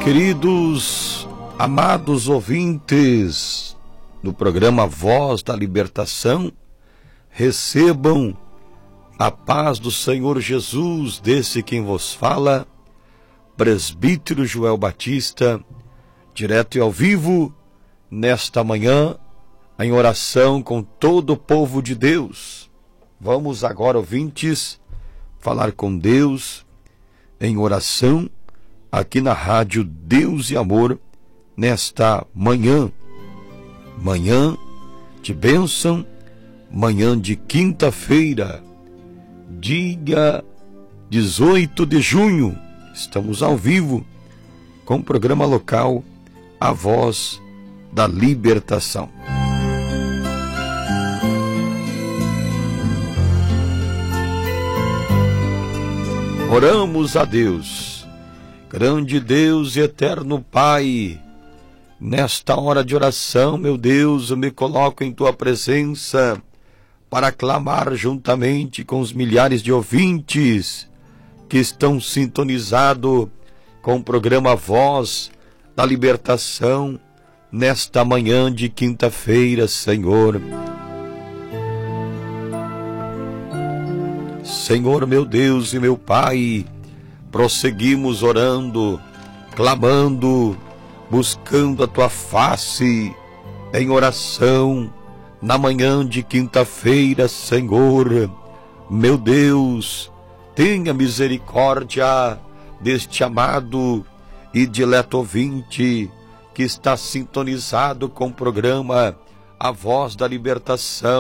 Queridos, amados ouvintes do programa Voz da Libertação, recebam a paz do Senhor Jesus, desse quem vos fala, presbítero Joel Batista, direto e ao vivo, nesta manhã, em oração com todo o povo de Deus. Vamos agora, ouvintes, falar com Deus em oração, aqui na rádio Deus e Amor, nesta manhã de bênção, manhã de quinta-feira, dia 18 de junho, estamos ao vivo com o programa local A Voz da Libertação. Oramos a Deus. Grande Deus e eterno Pai, nesta hora de oração, meu Deus, eu me coloco em Tua presença para clamar juntamente com os milhares de ouvintes que estão sintonizados com o programa Voz da Libertação, nesta manhã de quinta-feira, Senhor. Senhor, meu Deus e meu Pai, prosseguimos orando, clamando, buscando a Tua face em oração na manhã de quinta-feira, Senhor. Meu Deus, tenha misericórdia deste amado e dileto ouvinte que está sintonizado com o programa A Voz da Libertação.